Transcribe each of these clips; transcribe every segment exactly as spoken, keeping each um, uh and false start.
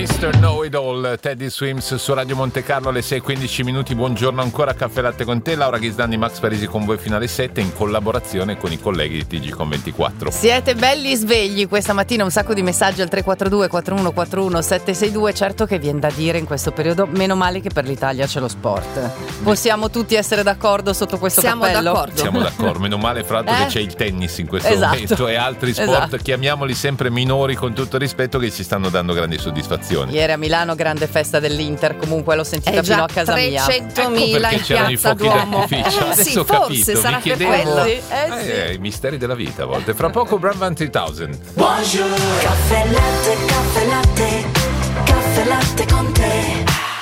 mister Know-It-All, Teddy Swims su Radio Monte Carlo alle sei e quindici minuti. Buongiorno ancora, Caffè Latte con te, Laura Ghisdani, Max Parisi con voi fino alle sette in collaborazione con i colleghi di T G con ventiquattro. Siete belli svegli questa mattina, un sacco di messaggi al tre quattro due quattro uno quattro uno sette sei due. Certo che viene da dire in questo periodo, meno male che per l'Italia c'è lo sport. Possiamo tutti essere d'accordo sotto questo Siamo cappello? d'accordo. Siamo d'accordo, meno male fra l'altro Eh? che c'è il tennis in questo Esatto. momento e altri sport, Esatto. chiamiamoli sempre minori con tutto rispetto, che ci stanno dando grandi soddisfazioni. Ieri a Milano grande festa dell'Inter, comunque l'ho sentita Eh già, fino a casa mia. trecentomila Ecco in perché c'erano i piazza fuochi Duomo. d'artificio. Eh, Adesso sì, ho forse capito, sarà mi per chiedevo quello. Sì, eh sì. Eh, i misteri della vita a volte. Fra poco Brandvan tremila. Buongiorno. Caffè latte, caffè latte, caffè latte con te.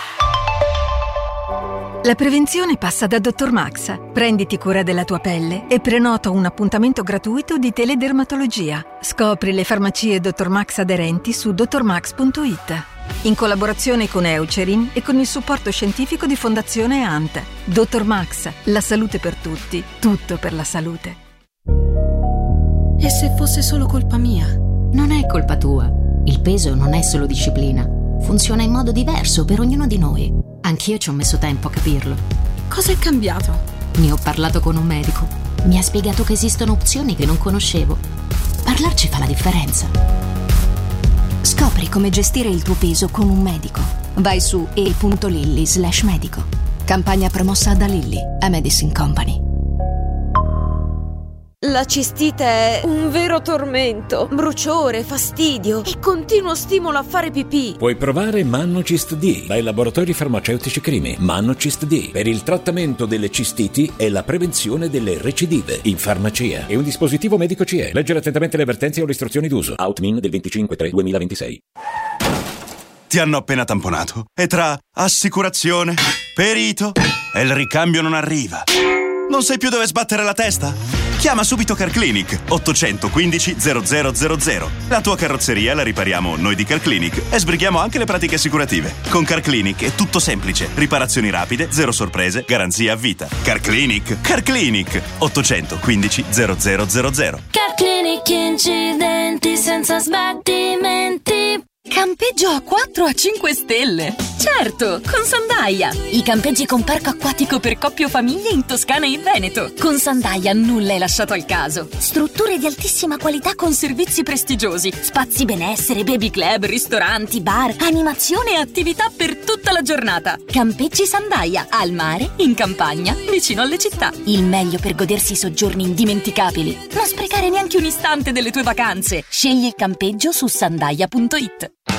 La prevenzione passa da dottor Max. Prenditi cura della tua pelle e prenota un appuntamento gratuito di teledermatologia. Scopri le farmacie dottor Max aderenti su dottor max punto it. In collaborazione con Eucerin e con il supporto scientifico di Fondazione A N T. dottor Max, la salute per tutti, tutto per la salute. E se fosse solo colpa mia? Non è colpa tua. Il peso non è solo disciplina. Funziona in modo diverso per ognuno di noi. Anch'io ci ho messo tempo a capirlo. Cosa è cambiato? Ne ho parlato con un medico. Mi ha spiegato che esistono opzioni che non conoscevo. Parlarci fa la differenza. Scopri come gestire il tuo peso con un medico. Vai su e punto lilly slash medico. Campagna promossa da Lilly, a Medicine Company. La cistite è un vero tormento, bruciore, fastidio e continuo stimolo a fare pipì. Puoi provare Mannocist D dai laboratori farmaceutici Crimi. Mannocist D per il trattamento delle cistiti e la prevenzione delle recidive in farmacia. È un dispositivo medico C E. Leggere attentamente le avvertenze o le istruzioni d'uso. Outmin del venticinque tre duemilaventisei. Ti hanno appena tamponato e tra assicurazione, perito e il ricambio non arriva. Non sai più dove sbattere la testa? Chiama subito Carclinic ottocentoquindici zero zero zero zero. La tua carrozzeria la ripariamo noi di Carclinic e sbrighiamo anche le pratiche assicurative. Con Carclinic è tutto semplice. Riparazioni rapide, zero sorprese, garanzia a vita. Carclinic, Carclinic ottocentoquindici zero zero zero zero. Carclinic incidenti senza sbattimenti. Campeggio a quattro a cinque stelle. Certo, con Sandaia. I campeggi con parco acquatico per coppie o famiglie in Toscana e Veneto. Con Sandaia nulla è lasciato al caso. Strutture di altissima qualità con servizi prestigiosi, spazi benessere, baby club, ristoranti, bar, animazione e attività per tutta la giornata. Campeggi Sandaia, al mare, in campagna, vicino alle città. Il meglio per godersi i soggiorni indimenticabili. Non sprecare neanche un istante delle tue vacanze. Scegli il campeggio su sandaia punto it.